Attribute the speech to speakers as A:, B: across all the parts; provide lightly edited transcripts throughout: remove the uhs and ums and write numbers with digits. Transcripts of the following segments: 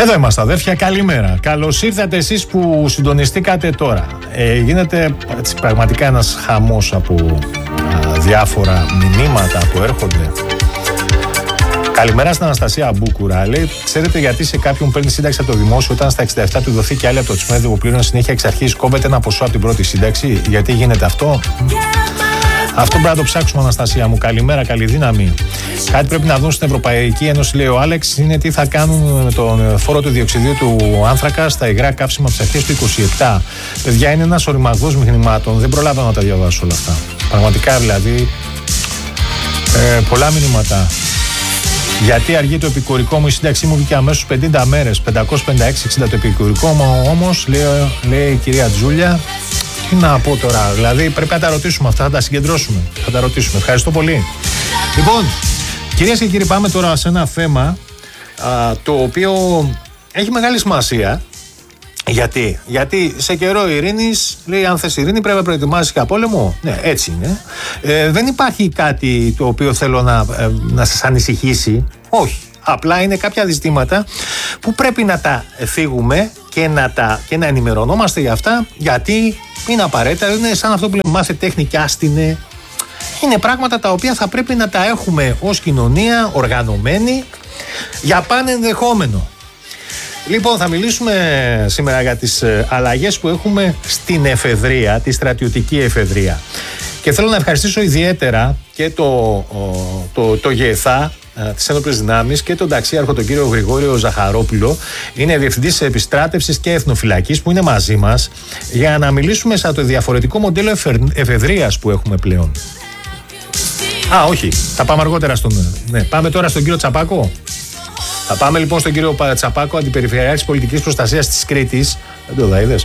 A: Εδώ είμαστε αδέρφια, καλημέρα. Καλώς ήρθατε εσείς που συντονιστήκατε τώρα. Γίνεται έτσι, πραγματικά ένας χαμός από διάφορα μηνύματα που έρχονται. Καλημέρα στην Αναστασία Μπούκουρα. Λέει, ξέρετε γιατί σε κάποιον παίρνει σύνταξη από το δημόσιο όταν στα 67 του δοθεί και άλλη από το τσμέδι που πλήρωνε συνέχεια εξ αρχής κόβεται ένα ποσό από την πρώτη σύνταξη? Γιατί γίνεται αυτό? Αυτό πρέπει να το ψάξουμε, Αναστασία μου. Καλημέρα, καλή δύναμη. Κάτι πρέπει να δουν στην Ευρωπαϊκή Ένωση, λέει ο Άλεξ, είναι τι θα κάνουν με τον φόρο του διοξιδίου του άνθρακα στα υγρά καύσιμα από τις αρχές του 27. Παιδιά, είναι ένας οριμαγδός μηνυμάτων. Δεν προλάβα να τα διαβάσω όλα αυτά. Πραγματικά δηλαδή. Πολλά μηνύματα. Γιατί αργεί το επικουρικό μου, η σύνταξή μου βγήκε αμέσως 50 μέρες, 556-60 το επικουρικό μου, όμως, λέει η κυρία Τζούλια. Τι να πω τώρα, δηλαδή πρέπει να τα ρωτήσουμε αυτά, θα τα συγκεντρώσουμε. Θα τα ρωτήσουμε. Ευχαριστώ πολύ. Λοιπόν, κυρίες και κύριοι, πάμε τώρα σε ένα θέμα το οποίο έχει μεγάλη σημασία. Γιατί σε καιρό ειρήνης, λέει, αν θες ειρήνη πρέπει να προετοιμάσεις και πόλεμο. Ναι, έτσι είναι. Δεν υπάρχει κάτι το οποίο θέλω να σας ανησυχήσει. Όχι. Απλά είναι κάποια ζητήματα που πρέπει να τα φύγουμε και να ενημερωνόμαστε για αυτά, γιατί είναι απαραίτητα. Είναι σαν αυτό που λέμε μάθε τέχνη και άστινε. Είναι πράγματα τα οποία θα πρέπει να τα έχουμε ως κοινωνία οργανωμένη για πάνε ενδεχόμενο. Λοιπόν, θα μιλήσουμε σήμερα για τις αλλαγές που έχουμε στην εφεδρεία, τη στρατιωτική εφεδρεία. Και θέλω να ευχαριστήσω ιδιαίτερα και το ΓΕΘΑ, τις Ένοπλες Δυνάμεις, και τον ταξίαρχο τον κύριο Γρηγόριο Ζαχαρόπουλο. Είναι διευθυντής επιστράτευσης και εθνοφυλακής, που είναι μαζί μας για να μιλήσουμε σαν το διαφορετικό μοντέλο εφεδρείας που έχουμε πλέον. Όχι, θα πάμε αργότερα ναι, πάμε τώρα στον κύριο Τσαπάκο. Θα πάμε λοιπόν στον κύριο Τσαπάκο, Αντιπεριφερειάρχης Πολιτικής Προστασίας της Κρήτης. Δεν το είδες.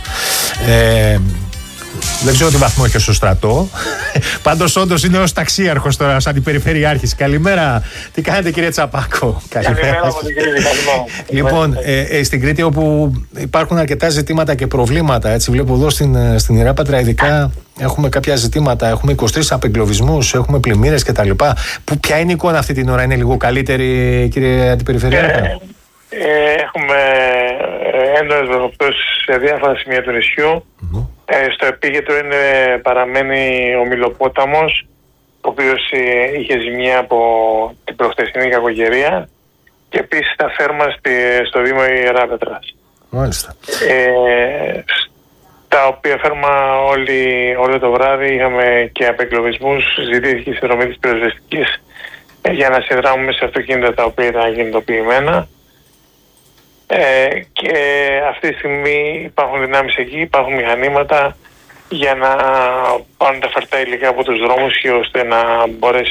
A: Δεν ξέρω τι βαθμό έχει στο στρατό. Πάντως όντως είναι ως ταξίαρχος τώρα, ως αντιπεριφερειάρχης. Καλημέρα. Τι κάνετε, κύριε Τσαπάκο?
B: Καλημέρα από την Κρήτη.
A: Λοιπόν, στην Κρήτη, όπου υπάρχουν αρκετά ζητήματα και προβλήματα, έτσι βλέπω εδώ στην Ιεράπατρα ειδικά, έχουμε κάποια ζητήματα. Έχουμε 23 απεγκλωβισμούς, έχουμε πλημμύρες κτλ. Ποια είναι η εικόνα αυτή την ώρα? Είναι λίγο καλύτερη, κύριε Αντιπεριφερειάρχα?
B: Έχουμε έντονες βροχοπτώσεις σε διάφορα σημεία του νησιού. Στο επίκεντρο παραμένει ο Μιλοπόταμος, ο οποίος είχε ζημιά από την προχτεσινή κακοκαιρία, και επίσης τα φέρμα στο Δήμο Ιεράπετρας.
A: Μάλιστα.
B: Τα οποία φέρμα όλο το βράδυ είχαμε και απεγκλωβισμούς. Ζητήθηκε η συνδρομή της πυροσβεστικής για να συνδράμουμε σε αυτοκίνητα τα οποία ήταν κινητοποιημένα. Και αυτή τη στιγμή υπάρχουν δυνάμεις εκεί, υπάρχουν μηχανήματα για να πάρουν τα φερτά υλικά από τους δρόμους, και ώστε να μπορέσει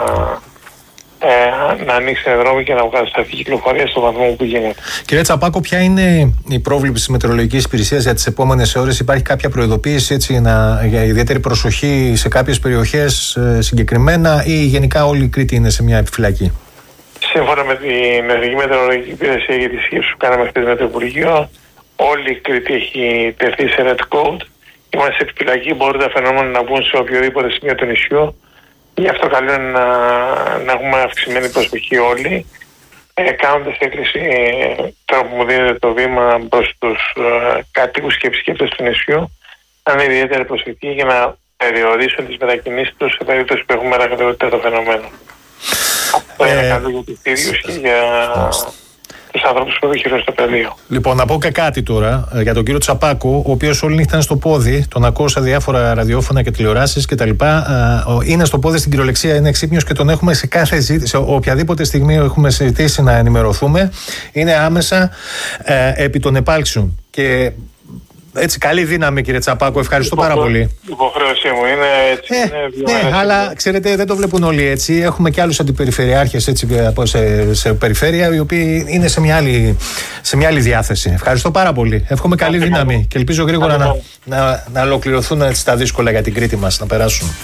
B: να ανοίξει ένα δρόμο και να βγάλει σταθερή κυκλοφορία στο βαθμό που γίνεται.
A: Κύριε Τσαπάκο, ποια είναι η πρόβλεψη της μετεωρολογικής υπηρεσίας για τις επόμενες ώρες? Υπάρχει κάποια προειδοποίηση για ιδιαίτερη προσοχή σε κάποιες περιοχές συγκεκριμένα, ή γενικά όλη η Κρήτη είναι σε μια επιφυλακή?
B: Σύμφωνα με την Εθνική Μετεωρολογική Υπηρεσία για τη σκέψη που κάναμε χθες με το Υπουργείο, όλη η Κρήτη έχει τεθεί σε red code. Είμαστε σε επιφυλακή, μπορούν τα φαινόμενα να βγουν σε οποιοδήποτε σημείο του νησιού. Γι' αυτό καλό είναι να έχουμε αυξημένη προσοχή όλοι, κάνοντας έκκληση τώρα που μου δίνεται το βήμα προς τους κατοίκους και επισκέπτες του νησιού, να είναι ιδιαίτερη προσοχή για να περιορίσουν τις μετακινήσεις τους σε περίπτωση που έχουμε ραγδαιότητα το φαινόμενο. Αυτό είναι καλό για τους ίδιους και για τους ανθρώπους που επιχειρούν στο πεδίο.
A: Λοιπόν, να πω και κάτι τώρα για τον κύριο Τσαπάκο, ο οποίος όλη νύχτα είναι στο πόδι. Τον ακούω σε διάφορα ραδιόφωνα και τηλεοράσεις κτλ. Είναι στο πόδι, στην κυριολεξία, είναι εξύπνιος, και τον έχουμε σε οποιαδήποτε στιγμή έχουμε ζητήσει να ενημερωθούμε. Είναι άμεσα επί των επάλξεων. Και έτσι, καλή δύναμη, κύριε Τσαπάκο, ευχαριστώ πάρα πολύ.
B: Η υποχρέωσή μου είναι έτσι.
A: Ναι, αλλά ξέρετε, δεν το βλέπουν όλοι έτσι. Έχουμε και άλλους αντιπεριφερειάρχες σε περιφέρεια, οι οποίοι είναι σε μια άλλη διάθεση. Ευχαριστώ πάρα πολύ. Εύχομαι καλή δύναμη και ελπίζω γρήγορα να ολοκληρωθούν έτσι τα δύσκολα για την Κρήτη μας, να περάσουν.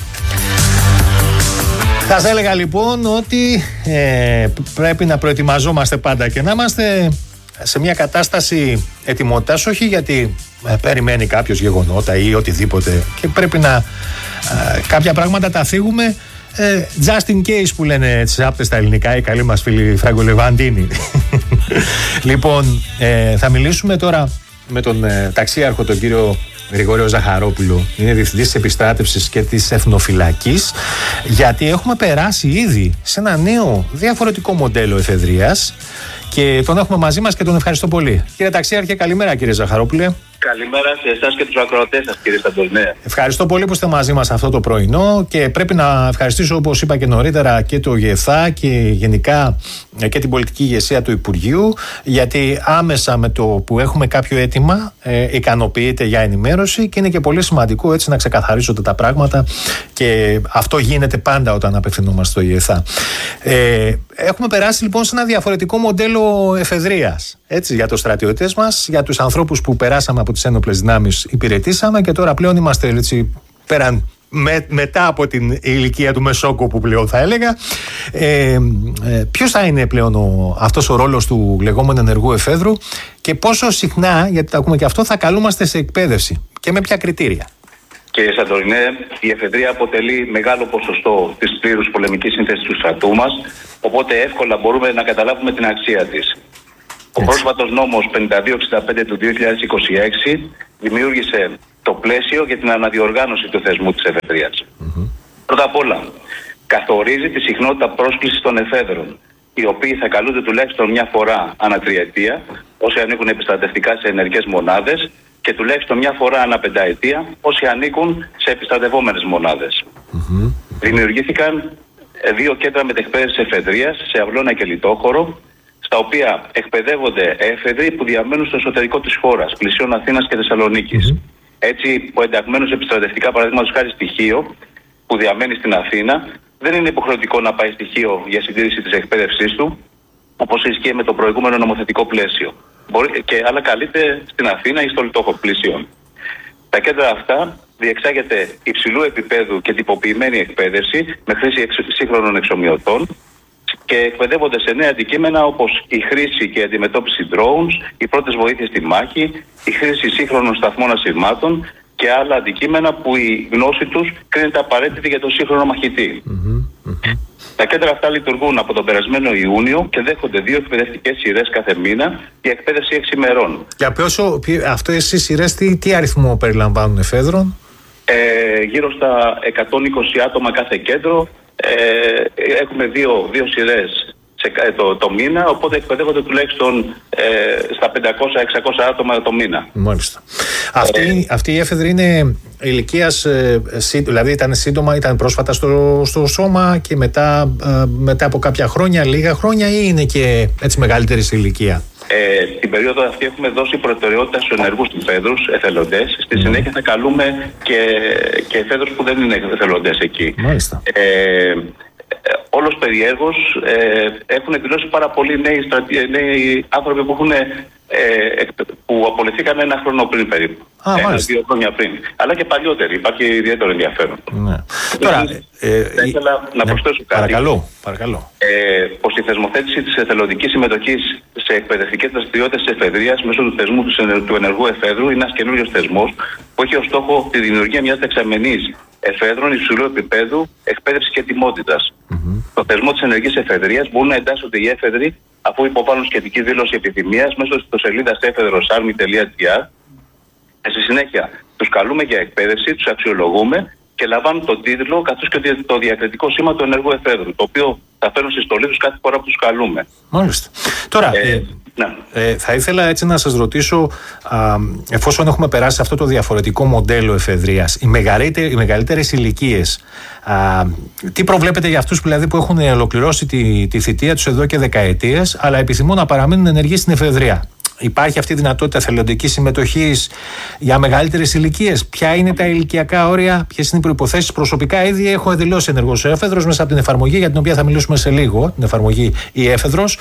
A: Θα σας έλεγα λοιπόν ότι πρέπει να προετοιμαζόμαστε πάντα και να είμαστε σε μια κατάσταση ετοιμότητας, όχι γιατί περιμένει κάποιος γεγονότα ή οτιδήποτε και πρέπει να κάποια πράγματα τα θίγουμε just in case, που λένε τις άπτες στα ελληνικά οι καλοί μας φίλοι Φραγκολεβαντίνοι. Λοιπόν, θα μιλήσουμε τώρα με τον ταξίαρχο, τον κύριο Γρηγόριο Ζαχαρόπουλο. Είναι διευθυντής της επιστράτευσης και της εθνοφυλακής, γιατί έχουμε περάσει ήδη σε ένα νέο διαφορετικό μοντέλο εφεδρείας και τον έχουμε μαζί μας και τον ευχαριστώ πολύ. Κύριε ταξίαρχε, καλημέρα κύριε Ζαχαρόπουλε.
C: Καλημέρα σε εσάς και τους ακροατές σας, κύριε Σταντολνέ.
A: Ευχαριστώ πολύ που είστε μαζί μας αυτό το πρωινό και πρέπει να ευχαριστήσω, όπως είπα και νωρίτερα, και το ΓΕΘΑ και γενικά και την πολιτική ηγεσία του Υπουργείου, γιατί άμεσα με το που έχουμε κάποιο αίτημα ικανοποιείται για ενημέρωση και είναι και πολύ σημαντικό έτσι να ξεκαθαρίσονται τα πράγματα και αυτό γίνεται πάντα όταν απευθυνόμαστε στο ΓΕΘΑ. Έχουμε περάσει λοιπόν σε ένα διαφορετικό μοντέλο εφεδρείας. Έτσι, για τους στρατιώτες μας, για τους ανθρώπους που περάσαμε από τις ένοπλες δυνάμεις, υπηρετήσαμε και τώρα πλέον είμαστε έτσι πέραν μετά από την ηλικία του μεσόκοπου πλέον θα έλεγα. Ποιος θα είναι πλέον αυτός ο ρόλος του λεγόμενου ενεργού εφέδρου και πόσο συχνά, γιατί τα ακούμε και αυτό, θα καλούμαστε σε εκπαίδευση και με ποια κριτήρια?
C: Κύριε Σαντορινέ, η εφεδρεία αποτελεί μεγάλο ποσοστό της πλήρους πολεμικής σύνθεσης του στρατού μας, οπότε εύκολα μπορούμε να καταλάβουμε την αξία της. Ο πρόσφατος νόμος 5265 του 2026 δημιούργησε το πλαίσιο για την αναδιοργάνωση του θεσμού της εφεδρείας. Πρώτα απ' όλα, καθορίζει τη συχνότητα πρόσκλησης των εφέδρων, οι οποίοι θα καλούνται τουλάχιστον μια φορά ανά τριετία, όσοι ανήκουν επιστρατευτικά σε ενεργές μονάδες, και τουλάχιστον μια φορά ανά πενταετία, όσοι ανήκουν σε επιστρατευόμενες μονάδες. Δημιουργήθηκαν 2 κέντρα μετεκπαίδευσης εφεδρείας σε Αυλώνα και Λιτόχωρο, στα οποία εκπαιδεύονται έφεδροι που διαμένουν στο εσωτερικό της χώρας, πλησίων Αθήνας και Θεσσαλονίκης. Έτσι, ο ενταγμένος επιστρατευτικά, παραδείγματος χάρη στοιχείο, που διαμένει στην Αθήνα, δεν είναι υποχρεωτικό να πάει στοιχείο για συντήρηση της εκπαίδευσής του, όπως ισχύει με το προηγούμενο νομοθετικό πλαίσιο. Αλλά καλείται στην Αθήνα ή στο Λιτόχωρο πλησίων. Τα κέντρα αυτά διεξάγεται υψηλού επίπεδου και τυποποιημένη εκπαίδευση με χρήση σύγχρονων εξομοιωτών και εκπαιδεύονται σε νέα αντικείμενα όπως η χρήση και η αντιμετώπιση drones, οι πρώτες βοήθειες στη μάχη, η χρήση σύγχρονων σταθμών ασυρμάτων και άλλα αντικείμενα που η γνώση τους κρίνεται απαραίτητη για τον σύγχρονο μαχητή. Τα κέντρα αυτά λειτουργούν από τον περασμένο Ιούνιο και δέχονται 2 εκπαιδευτικές σειρές κάθε μήνα για εκπαίδευση 6 ημερών.
A: Για αυτές οι σειρές τι αριθμό περιλαμβάνουν εφέδρων?
C: Γύρω στα 120 άτομα κάθε κέντρο. Έχουμε 2 σειρές το μήνα, οπότε εκπαιδεύονται τουλάχιστον στα 500-600 άτομα το μήνα.
A: Μάλιστα. Αυτή η έφεδρη είναι ηλικίας, δηλαδή ήταν πρόσφατα στο σώμα και μετά από κάποια χρόνια, λίγα χρόνια, ή είναι και έτσι μεγαλύτερη σε ηλικία?
C: Την περίοδο αυτή έχουμε δώσει προτεραιότητα στους ενεργούς εφέδρους, εθελοντές. Στη συνέχεια θα καλούμε και εφέδρους που δεν είναι εθελοντές εκεί.
A: Μάλιστα.
C: Όλος περιέργως έχουν εκδηλώσει πάρα πολλοί νέοι άνθρωποι που απολυθήκαν 1 χρόνο πριν περίπου. 1-2 χρόνια πριν. Αλλά και παλιότεροι. Υπάρχει ιδιαίτερο ενδιαφέρον.
A: Ναι. Τώρα,
C: θα ήθελα να προσθέσω κάτι.
A: Παρακαλώ.
C: Πως η θεσμοθέτηση της εθελοντικής συμμετοχής σε εκπαιδευτικές δραστηριότητες της εφεδρείας μέσω του θεσμού του ενεργού εφέδρου είναι ένας καινούριος θεσμός που έχει ως στόχο τη δημιουργία μιας δεξαμενής εφέδρων υψηλού επίπεδου εκπαίδευσης και ετοιμότητας. Στο θεσμό της ενεργής εφεδρείας μπορούν να εντάσσονται οι έφεδροι αφού υποβάλουν σχετική δήλωση επιθυμίας μέσω της ιστοσελίδας efedrosarmy.gr. Στη συνέχεια τους καλούμε για εκπαίδευση, τους αξιολογούμε και λαμβάνουν τον τίτλο καθώς και το διακριτικό σήμα του ενεργού εφέδρου, το οποίο θα φέρουν στη στολή τους κάθε φορά που τους καλούμε.
A: Μάλιστα. Τώρα, θα ήθελα έτσι να σας ρωτήσω, εφόσον έχουμε περάσει αυτό το διαφορετικό μοντέλο εφεδρείας, οι μεγαλύτερες ηλικίες, τι προβλέπετε για αυτούς δηλαδή που έχουν ολοκληρώσει τη θητεία τους εδώ και δεκαετίες, αλλά επιθυμούν να παραμείνουν ενεργοί στην εφεδρεία? Υπάρχει αυτή η δυνατότητα εθελοντικής συμμετοχής για μεγαλύτερες ηλικίες? Ποια είναι τα ηλικιακά όρια, ποιες είναι οι προϋποθέσεις? Προσωπικά ήδη έχω δηλώσει ενεργός έφεδρος μέσα από την εφαρμογή για την οποία θα μιλήσουμε σε λίγο, την εφαρμογή η έφεδρος.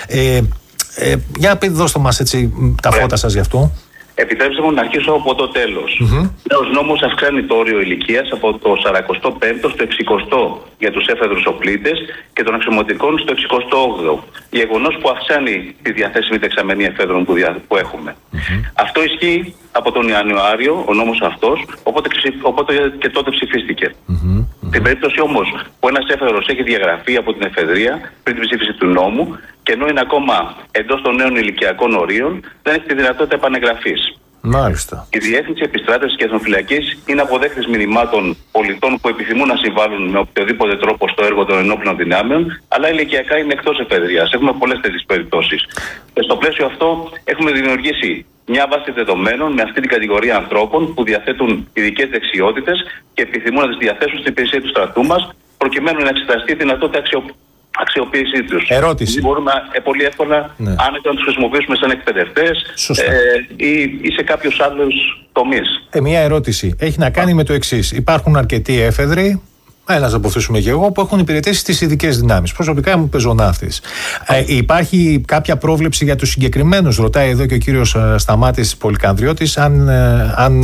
A: Για δώστε μας έτσι τα φώτα σας γι' αυτό.
C: Επιτρέψτε μου να αρχίσω από το τέλος. Ο νόμος αυξάνει το όριο ηλικίας από το 45ο στο 60ο για τους έφεδρους οπλίτες και των αξιωματικών στο 68ο. Γεγονός που αυξάνει τη διαθέσιμη δεξαμενή εφέδρων που έχουμε. Αυτό ισχύει από τον Ιανουάριο, ο νόμος αυτός, οπότε και τότε ψηφίστηκε. Στην περίπτωση όμως που ένας έφεδρος έχει διαγραφεί από την εφεδρεία πριν την ψήφιση του νόμου και ενώ είναι ακόμα εντός των νέων ηλικιακών ορίων, δεν έχει τη δυνατότητα επανεγγραφής.
A: Μάλιστα.
C: Η Διεύθυνση Επιστράτευσης και Εθνοφυλακής είναι αποδέκτης μηνυμάτων πολιτών που επιθυμούν να συμβάλλουν με οποιοδήποτε τρόπο στο έργο των ενόπλων δυνάμεων, αλλά ηλικιακά είναι εκτός εφεδρείας. Έχουμε πολλές τέτοιες περιπτώσεις. Και στο πλαίσιο αυτό έχουμε δημιουργήσει μια βάση δεδομένων με αυτή την κατηγορία ανθρώπων που διαθέτουν ειδικές δεξιότητες και επιθυμούν να τις διαθέσουν στην υπηρεσία του στρατού μας, προκειμένου να εξεταστεί η δυνατότητα αξιοποίησή τους.
A: Ερώτηση.
C: Μπορούμε πολύ εύκολα άνετα να τους χρησιμοποιήσουμε σαν εκπαιδευτές ή σε κάποιους άλλους τομείς.
A: Μια ερώτηση. Έχει να κάνει με το εξής. Υπάρχουν αρκετοί έφεδροι, ένας από αυτούς είμαι και εγώ, που έχουν υπηρετήσει στις ειδικές δυνάμεις. Προσωπικά ήμουν πεζοναύτης. Υπάρχει κάποια πρόβλεψη για τους συγκεκριμένους? Ρωτάει εδώ και ο κύριος Σταμάτης Πολυκανδριώτης, αν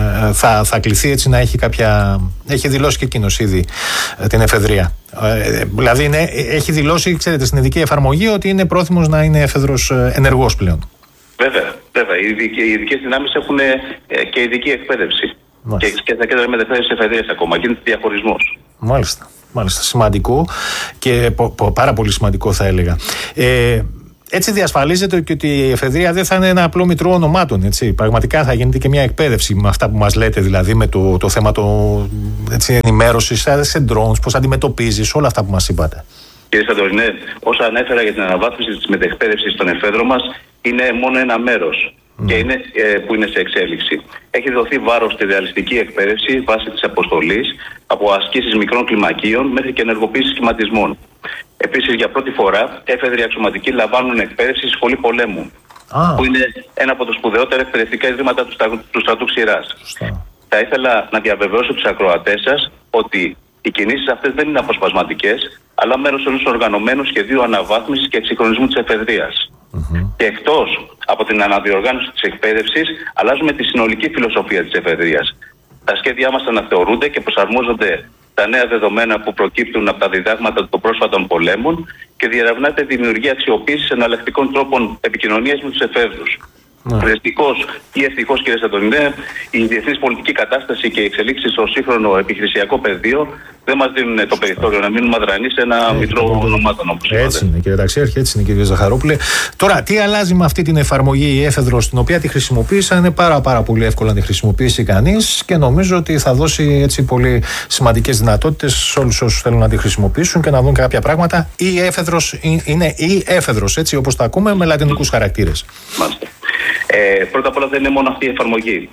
A: θα κληθεί έτσι να έχει κάποια. Έχει δηλώσει και εκείνος ήδη την εφεδρεία. Δηλαδή έχει δηλώσει, ξέρετε, στην ειδική εφαρμογή ότι είναι πρόθυμος να είναι έφεδρος ενεργός πλέον.
C: Βέβαια. Οι ειδικές δυνάμεις έχουν και ειδική εκπαίδευση. Και στα κέντρα μετεφέρειας της εφεδρείας ακόμα. Γίνεται διαχωρισμός.
A: Μάλιστα. Σημαντικό και πάρα πολύ σημαντικό θα έλεγα. Έτσι διασφαλίζεται και ότι η εφεδρεία δεν θα είναι ένα απλό μητρό ονομάτων. Έτσι. Πραγματικά θα γίνεται και μια εκπαίδευση με αυτά που μας λέτε, δηλαδή με το θέμα ενημέρωσης σε drones, πώς αντιμετωπίζεις, όλα αυτά που μας είπατε.
C: Κύριε Σαντορινέ, όσα ανέφερα για την αναβάθμιση της μετεκπαίδευσης των εφέδρων μας είναι μόνο ένα μέρος. Και που είναι σε εξέλιξη. Έχει δοθεί βάρος στη ρεαλιστική εκπαίδευση βάσει της αποστολής, από ασκήσεις μικρών κλιμακίων μέχρι και ενεργοποίηση σχηματισμών. Επίσης, για πρώτη φορά, έφεδροι αξιωματικοί λαμβάνουν εκπαίδευση στη Σχολή Πολέμου, που είναι ένα από τα σπουδαιότερα εκπαιδευτικά ιδρύματα του στρατού Ξηράς. Θα ήθελα να διαβεβαιώσω τους ακροατές σας ότι οι κινήσεις αυτές δεν είναι αποσπασματικές, αλλά μέρος ενός οργανωμένου σχεδίου αναβάθμισης και εξυγχρονισμού της εφεδρείας. Και εκτός από την αναδιοργάνωση της εκπαίδευσης, αλλάζουμε τη συνολική φιλοσοφία της εφεδρείας. Τα σχέδιά μας αναθεωρούνται και προσαρμόζονται τα νέα δεδομένα που προκύπτουν από τα διδάγματα των πρόσφατων πολέμων και διερευνάται δημιουργία αξιοποίησης εναλλακτικών τρόπων επικοινωνίας με τους εφέδρους. Δυστυχώς ή ευτυχώς, κύριε Σαντορινέ, η διεθνής πολιτική κατάσταση και οι εξελίξεις στο σύγχρονο επιχειρησιακό πεδίο δεν μας δίνουν το περιθώριο να μείνουμε αδρανείς σε ένα μητρό ονομάτων, όπως είπατε.
A: Έτσι είναι, κύριε Ταξιάρχη, έτσι είναι, κύριε Ζαχαρόπουλε. Τώρα, τι αλλάζει με αυτή την εφαρμογή η Έφεδρος, την οποία τη χρησιμοποίησα? Είναι πάρα πολύ εύκολο να τη χρησιμοποιήσει κανείς και νομίζω ότι θα δώσει έτσι πολύ σημαντικές δυνατότητες σε όλους όσους θέλουν να τη χρησιμοποιήσουν και να δουν κάποια πράγματα. Η Έφεδρος είναι η Έφεδρος, έτσι όπως τα ακούμε, με λατινικούς χαρακτήρες.
C: Μάλιστα. Πρώτα απ' όλα δεν είναι μόνο αυτή η εφαρμογή.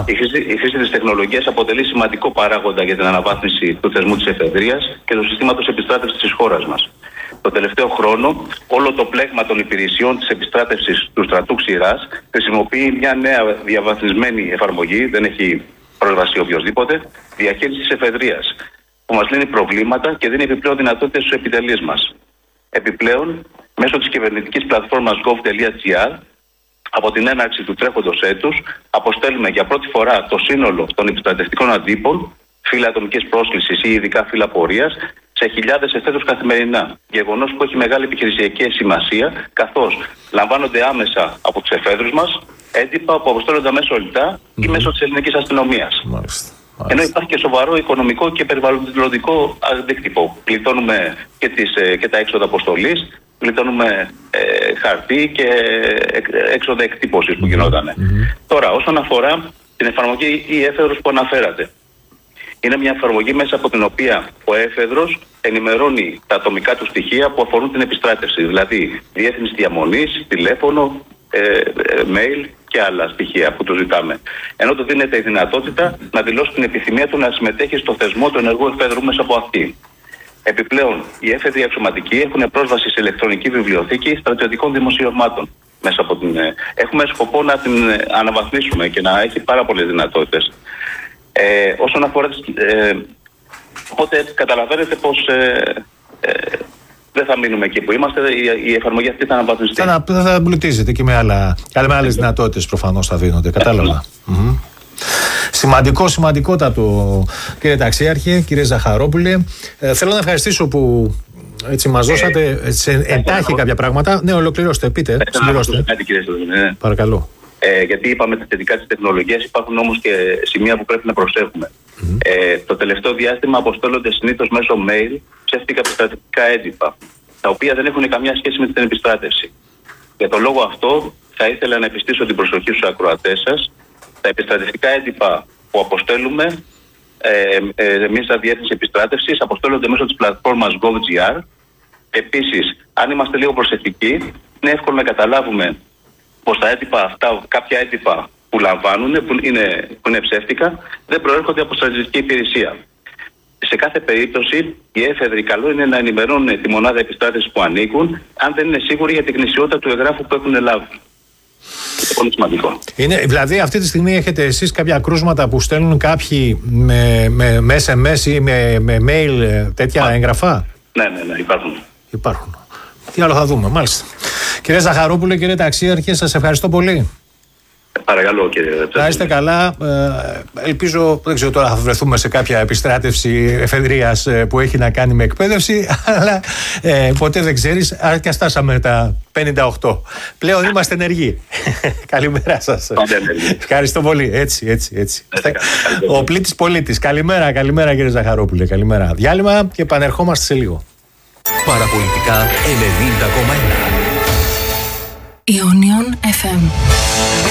C: Η χρήση της τεχνολογίας αποτελεί σημαντικό παράγοντα για την αναβάθμιση του θεσμού της εφεδρείας και του συστήματος επιστράτευσης της χώρας μας. Το τελευταίο χρόνο, όλο το πλέγμα των υπηρεσιών της επιστράτευσης του στρατού Ξηράς χρησιμοποιεί μια νέα διαβαθμισμένη εφαρμογή, δεν έχει πρόσβαση οποιοδήποτε, διαχείριση της εφεδρείας, που μας λύνει προβλήματα και δίνει επιπλέον δυνατότητες στους επιτελείς μας. Επιπλέον, μέσω της κυβερνητικής πλατφόρμας gov.gr, από την έναρξη του τρέχοντος έτους, αποστέλνουμε για πρώτη φορά το σύνολο των επιστρατευτικών αντίπων, φύλλα ατομικής πρόσκλησης ή ειδικά φύλλα πορείας, σε χιλιάδες εφέδρους καθημερινά. Γεγονός που έχει μεγάλη επιχειρησιακή σημασία, καθώς λαμβάνονται άμεσα από τους εφέδρους μας έντυπα που αποστέλλονται μέσω ΟΛΤΑ ή μέσω της ελληνικής αστυνομίας. Ενώ υπάρχει και σοβαρό οικονομικό και περιβαλλοντικό αντίκτυπο. Γλιτώνουμε και τα έξοδα αποστολής, γλιτώνουμε χαρτί και έξοδα εκτύπωσης που γινόταν. Τώρα, όσον αφορά την εφαρμογή η Έφεδρος που αναφέρατε, είναι μια εφαρμογή μέσα από την οποία ο Έφεδρος ενημερώνει τα ατομικά του στοιχεία που αφορούν την επιστράτευση, δηλαδή διεύθυνση διαμονής, τηλέφωνο, mail και άλλα στοιχεία που του ζητάμε. Ενώ του δίνεται η δυνατότητα να δηλώσει την επιθυμία του να συμμετέχει στο θεσμό του ενεργού εφέδρου μέσα από αυτή. Επιπλέον, οι έφεδροι αξιωματικοί έχουν πρόσβαση σε ηλεκτρονική βιβλιοθήκη στρατιωτικών δημοσιευμάτων. Έχουμε σκοπό να την αναβαθμίσουμε και να έχει πάρα πολλές δυνατότητες. Όσον αφορά οπότε καταλαβαίνετε πως δεν θα μείνουμε εκεί που είμαστε. Η εφαρμογή αυτή θα αναβαθμιστεί.
A: Θα εμπλουτίζεται και με άλλες δυνατότητες προφανώς θα δίνονται. Κατάλαβα. Σημαντικότατο, κύριε Ταξιάρχη, κύριε Ζαχαρόπουλε. Θέλω να ευχαριστήσω που έτσι μας δώσατε εντάχει κάποια πράγματα. Ναι, ολοκληρώστε, πείτε, συμπληρώστε.
C: Παρακαλώ. Γιατί είπαμε τα θετικά της τεχνολογίας, υπάρχουν όμως και σημεία που πρέπει να προσέχουμε. Το τελευταίο διάστημα αποστέλλονται συνήθως μέσω mail ψεύτικα επιστρατευτικά έντυπα, τα οποία δεν έχουν καμιά σχέση με την επιστράτευση. Για τον λόγο αυτό, θα ήθελα να επιστήσω την προσοχή στους ακροατές σας. Τα επιστρατευτικά έντυπα που αποστέλουμε εμείς στα Διεύθυνση Επιστράτευσης αποστέλλονται μέσω της πλατφόρμας gov.gr. Επίσης, αν είμαστε λίγο προσεκτικοί, είναι εύκολο να καταλάβουμε πως τα έντυπα αυτά, κάποια έντυπα που λαμβάνουν, που είναι ψεύτικα, δεν προέρχονται από στρατιωτική υπηρεσία. Σε κάθε περίπτωση, οι έφεδροι καλό είναι να ενημερώνουν τη μονάδα επιστράτευσης που ανήκουν, αν δεν είναι σίγουροι για την γνησιότητα του εγγράφου που έχουν λάβει. Είναι πολύ σημαντικό.
A: Δηλαδή, αυτή τη στιγμή έχετε εσείς κάποια κρούσματα που στέλνουν κάποιοι με SMS ή με mail τέτοια έγγραφα?
C: Ναι,
A: Υπάρχουν. Τι άλλο θα δούμε, μάλιστα. Κύριε Ζαχαρόπουλε, κύριε Ταξίαρχε, σας ευχαριστώ πολύ.
C: Παρακαλώ, κύριε.
A: Να είστε καλά. Ελπίζω, δεν ξέρω τώρα θα βρεθούμε σε κάποια επιστράτευση εφεδρείας που έχει να κάνει με εκπαίδευση, αλλά ποτέ δεν ξέρεις. Αν και στάσαμε τα 58. Πλέον είμαστε ενεργοί. Καλημέρα σας. Ευχαριστώ πολύ. Έτσι. Ο πλήτης πολίτης. Καλημέρα κύριε Ζαχαρόπουλε. Καλημέρα. Διάλειμμα και επανερχόμαστε σε λίγο.
D: Παραπολιτικά 90,1 Ionion FM.